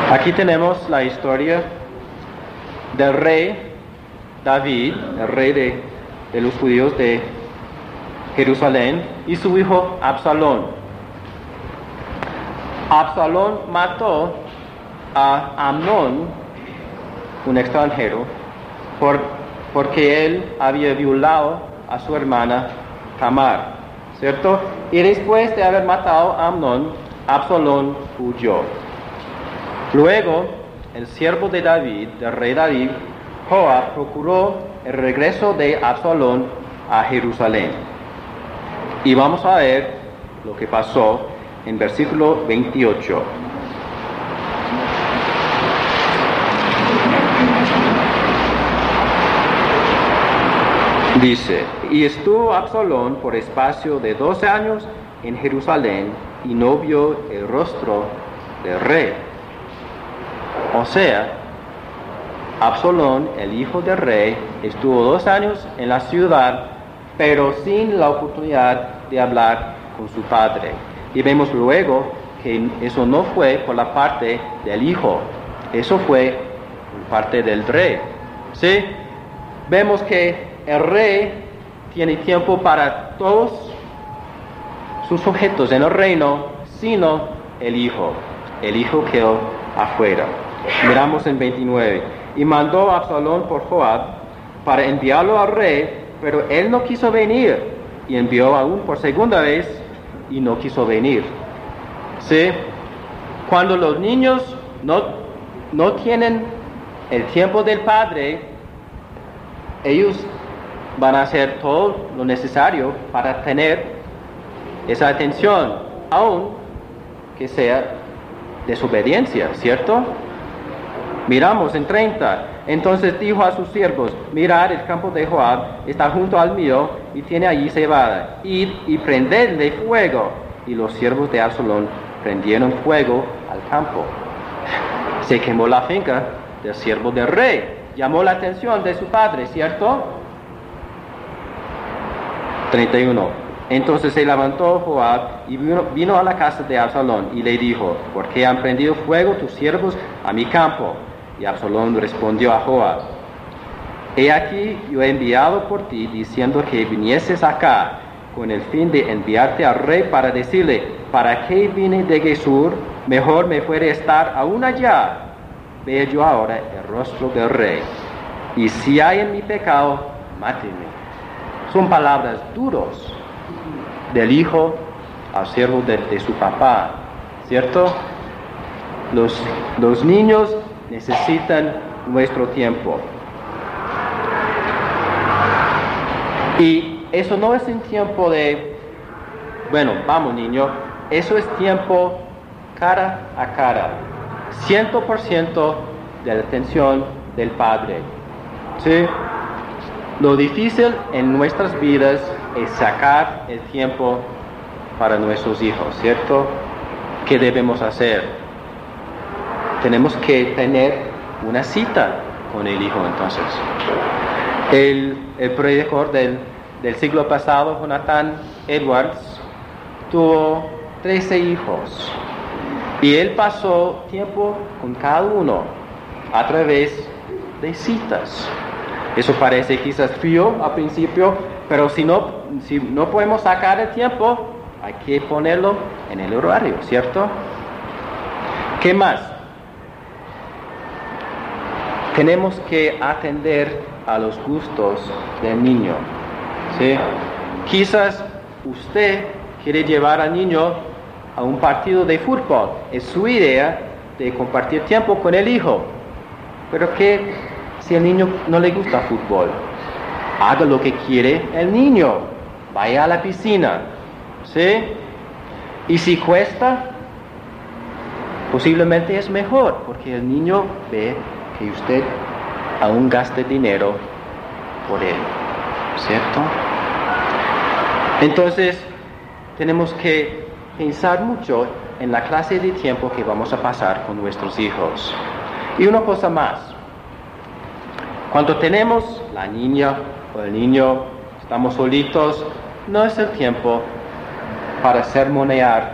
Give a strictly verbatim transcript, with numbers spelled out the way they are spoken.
Aquí tenemos la historia del rey David, el rey de, de los judíos de Jerusalén, y su hijo Absalón. Absalón mató a Amnón, un extranjero, por, porque él había violado a su hermana Tamar, ¿cierto? Y después de haber matado a Amnón, Absalón huyó. Luego, el siervo de David, del rey David, Joab, procuró el regreso de Absalón a Jerusalén. Y vamos a ver lo que pasó en versículo veintiocho. Dice: y estuvo Absalón por espacio de doce años en Jerusalén, y no vio el rostro del rey. O sea, Absalón, el hijo del rey, estuvo dos años en la ciudad, pero sin la oportunidad de hablar con su padre. Y vemos luego que eso no fue por la parte del hijo, eso fue por parte del rey. ¿Sí? Vemos que el rey tiene tiempo para todos sus objetos en el reino, sino el hijo. El hijo quedó afuera. Miramos en veintinueve. Y mandó a Absalón por Joab para enviarlo al rey, pero él no quiso venir. Y envió aún por segunda vez y no quiso venir. ¿Sí? Cuando los niños no, no tienen el tiempo del padre, ellos van a hacer todo lo necesario para tener esa atención, aun que sea desobediencia, ¿cierto? Miramos en treinta. Entonces dijo a sus siervos: mirad, el campo de Joab está junto al mío y tiene allí cebada. Id y prendedle fuego. Y los siervos de Absalón prendieron fuego al campo. Se quemó la finca del siervo del rey. Llamó la atención de su padre, ¿cierto? treinta y uno. Entonces se levantó Joab y vino, vino a la casa de Absalón y le dijo: ¿por qué han prendido fuego tus siervos a mi campo? Y Absalón respondió a Joab: he aquí, yo he enviado por ti, diciendo que vinieses acá, con el fin de enviarte al rey para decirle: ¿para qué vine de Gesur? Mejor me fuere estar aún allá. Vea yo ahora el rostro del rey, y si hay en mi pecado, máteme. Son palabras duras del hijo al siervo de, de su papá, ¿cierto? Los, los niños necesitan nuestro tiempo. Y eso no es un tiempo de, bueno, vamos niño, eso es tiempo cara a cara, cien por ciento de la atención del padre. ¿Sí? Lo difícil en nuestras vidas es sacar el tiempo para nuestros hijos, ¿cierto? ¿Qué debemos hacer? Tenemos que tener una cita con el hijo, entonces. El, el predicador del, del siglo pasado, Jonathan Edwards, tuvo trece hijos. Y él pasó tiempo con cada uno a través de citas. Eso parece quizás frío al principio, pero si no, si no podemos sacar el tiempo, hay que ponerlo en el horario, ¿cierto? ¿Qué más? Tenemos que atender a los gustos del niño, ¿sí? Quizás usted quiere llevar al niño a un partido de fútbol. Es su idea de compartir tiempo con el hijo. Pero ¿qué si el niño no le gusta fútbol? Haga lo que quiere el niño. Vaya a la piscina. ¿Sí? Y si cuesta, posiblemente es mejor, porque el niño ve que usted aún gasta dinero por él. ¿Cierto? Entonces, tenemos que pensar mucho en la clase de tiempo que vamos a pasar con nuestros hijos. Y una cosa más. Cuando tenemos la niña o el niño, estamos solitos, no es el tiempo para sermonear